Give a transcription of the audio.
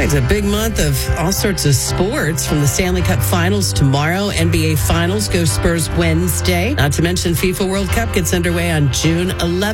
Boy, it's a big month of all sorts of sports, from the Stanley Cup Finals tomorrow. NBA Finals go Spurs Wednesday. Not to mention FIFA World Cup gets underway on June 11th.